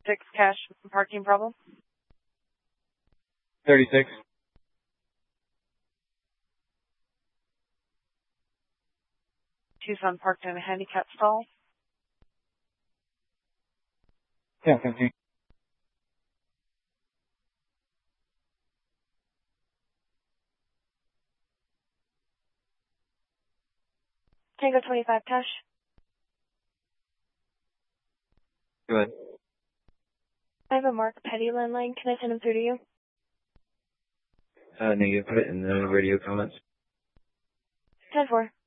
36 cash parking problem. 36. Tucson parked in a handicap stall. Yeah, 15. Tango 25 cash. Go ahead. I have a Mark Petty landline. Can I send him through to you? Negative. Put it in the radio comments. 10-4.